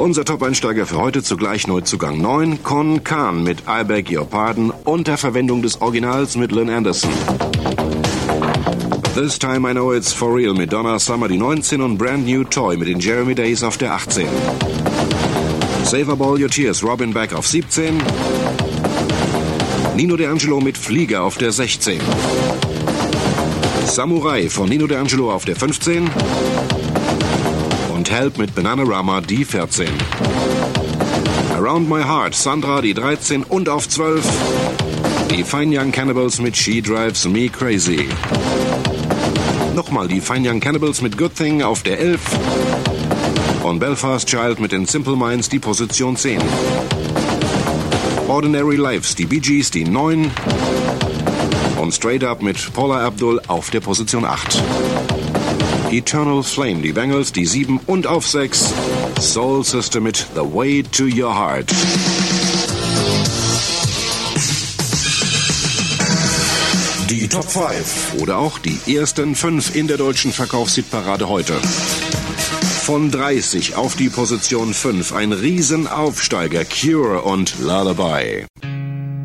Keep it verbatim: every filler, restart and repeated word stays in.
Unser Top-Einsteiger für heute zugleich Neuzugang neun, Con Can mit I Beg Your Pardon unter Verwendung des Originals mit Lynn Anderson. This Time I Know It's For Real mit Donna Summer die neunzehn und Brand New Toy mit den Jeremy Days auf der achtzehn. Save Up All Your Tears, Robin Beck auf siebzehn. Nino D'Angelo mit Flieger auf der sechzehn. Samurai von Nino D'Angelo auf der fünfzehn. Und Help mit Bananarama die vierzehn. Around My Heart, Sandra die dreizehn und auf zwölf. Die Fine Young Cannibals mit She Drives Me Crazy. Nochmal die Fine Young Cannibals mit Good Thing auf der elf. Und Belfast Child mit den Simple Minds die Position zehn. Ordinary Lives, die Bee Gees die neun. Und Straight Up mit Paula Abdul auf der Position acht. Eternal Flame, die Bangles die sieben und auf sechs. Soul Sister mit The Way to Your Heart. Die Top fünf oder auch die ersten fünf in der deutschen Verkaufshitparade heute. Von dreißig auf die Position fünf, ein Riesenaufsteiger, Cure und Lullaby.